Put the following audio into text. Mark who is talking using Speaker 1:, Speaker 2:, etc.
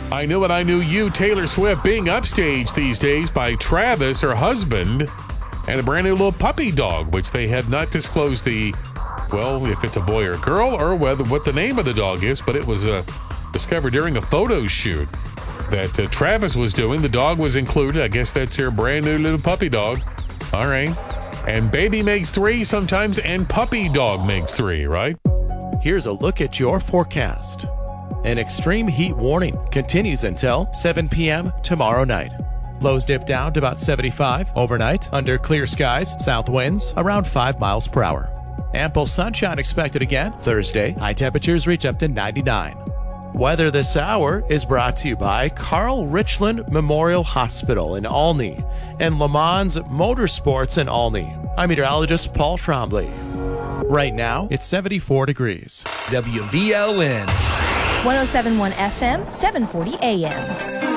Speaker 1: I Knew It, I Knew You, Taylor Swift being upstaged these days by Travis, her husband, and a brand new little puppy dog, which they had not disclosed if it's a boy or a girl or what the name of the dog is, but it was discovered during a photo shoot that Travis was doing. The dog was included. I guess that's her brand new little puppy dog. All right. And baby makes three sometimes, and puppy dog makes three, right?
Speaker 2: Here's a look at your forecast. An extreme heat warning continues until 7 p.m. tomorrow night. Lows dip down to about 75 overnight under clear skies, south winds around 5 miles per hour. Ample sunshine expected again Thursday. High temperatures reach up to 99. Weather this hour is brought to you by Carl Richland Memorial Hospital in Olney and Le Mans Motorsports in Olney. I'm meteorologist Paul Trombley. Right now, it's 74 degrees.
Speaker 3: WVLN.
Speaker 4: 107.1 FM, 740 AM.